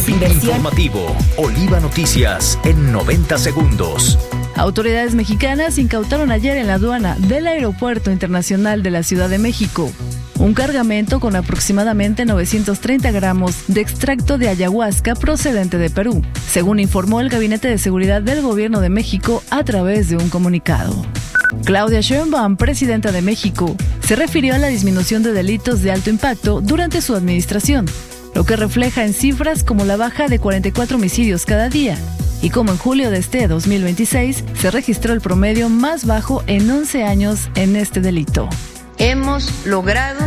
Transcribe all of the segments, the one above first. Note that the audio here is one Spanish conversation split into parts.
mejores inversiones. Informativo, Oliva Noticias en 90 segundos. Autoridades mexicanas incautaron ayer en la aduana del Aeropuerto Internacional de la Ciudad de México un cargamento con aproximadamente 930 gramos de extracto de ayahuasca procedente de Perú, según informó el Gabinete de Seguridad del Gobierno de México a través de un comunicado. Claudia Sheinbaum, presidenta de México, se refirió a la disminución de delitos de alto impacto durante su administración, lo que refleja en cifras como la baja de 44 homicidios cada día, y como en julio de este 2026 se registró el promedio más bajo en 11 años en este delito. Hemos logrado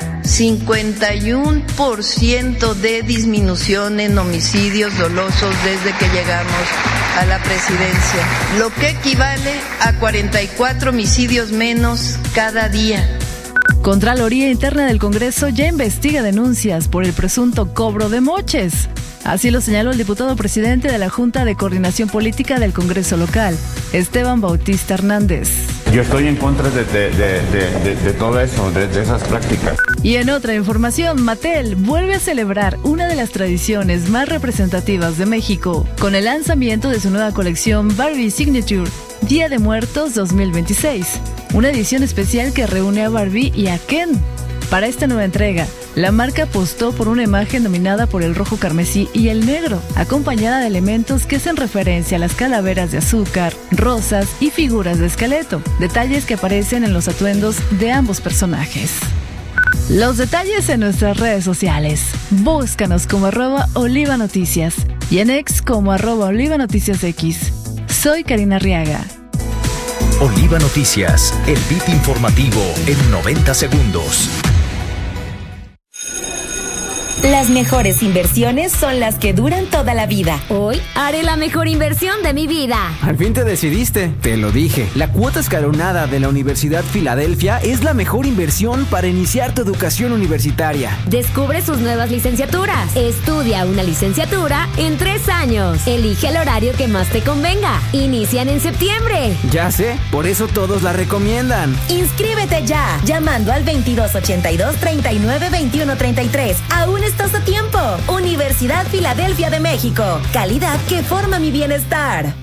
51% de disminución en homicidios dolosos desde que llegamos a la presidencia, lo que equivale a 44 homicidios menos cada día. Contraloría Interna del Congreso ya investiga denuncias por el presunto cobro de moches. Así lo señaló el diputado presidente de la Junta de Coordinación Política del Congreso local, Esteban Bautista Hernández. Yo estoy en contra de todo eso, de esas prácticas. Y en otra información, Mattel vuelve a celebrar una de las tradiciones más representativas de México, con el lanzamiento de su nueva colección Barbie Signature, Día de Muertos 2026, una edición especial que reúne a Barbie y a Ken. Para esta nueva entrega, la marca apostó por una imagen dominada por el rojo carmesí y el negro, acompañada de elementos que hacen referencia a las calaveras de azúcar, rosas y figuras de esqueleto, detalles que aparecen en los atuendos de ambos personajes. Los detalles en nuestras redes sociales. Búscanos como @olivanoticias y en X como @olivanoticiasx. Soy Karina Arriaga. Oliva Noticias, el beat informativo en 90 segundos. Las mejores inversiones son las que duran toda la vida. Hoy haré la mejor inversión de mi vida. Al fin te decidiste, te lo dije. La cuota escalonada de la Universidad Filadelfia es la mejor inversión para iniciar tu educación universitaria. Descubre sus nuevas licenciaturas. Estudia una licenciatura en 3 años. Elige el horario que más te convenga. Inician en septiembre. Ya sé, por eso todos la recomiendan. Inscríbete ya, llamando al 2282-392133. Aún estás a tiempo. Universidad Filadelfia de México. Calidad que forma mi bienestar.